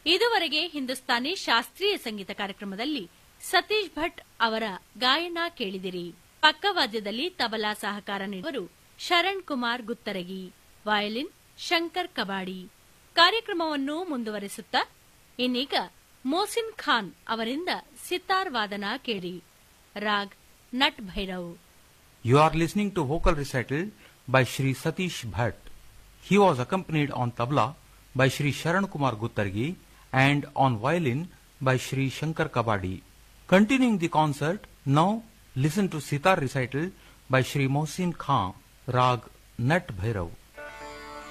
ಇದುವರೆಗೆ ಹಿಂದೂಸ್ತಾನಿ ಶಾಸ್ತ್ರೀಯ ಸಂಗೀತ ಕಾರ್ಯಕ್ರಮದಲ್ಲಿ ಸತೀಶ್ ಭಟ್ ಅವರ ಗಾಯನ ಕೇಳಿದಿರಿ. ಪಕ್ಕವಾದ್ಯದಲ್ಲಿ ತಬಲಾ ಸಹಕಾರ ನೀಡುವರು ಶರಣ್ ಕುಮಾರ್ ಗುತ್ತರಗಿ, ವಯಲಿನ್ ಶಂಕರ್ ಕಬಾಡಿ. ಕಾರ್ಯಕ್ರಮವನ್ನು ಮುಂದುವರೆಸುತ್ತಾ ಇನ್ನೀಗ ಮೋಸಿನ್ ಖಾನ್ ಅವರಿಂದ ಸಿತಾರ್ ವಾದನ ಕೇಳಿ. Raag nut Bhairav. You are listening to vocal recital by Shri Satish Bhatt. He was accompanied on tabla by Shri Sharan Kumar Guttargi and on violin by Shri Shankar Kabadi. Continuing the concert, now listen to sitar recital by Shri Mohsin Khan, Rag Nat Bhairav.